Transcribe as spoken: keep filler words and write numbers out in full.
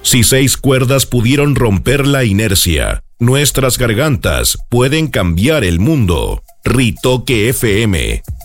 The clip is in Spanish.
Si seis cuerdas pudieron romper la inercia, nuestras gargantas pueden cambiar el mundo. Ritoque F M,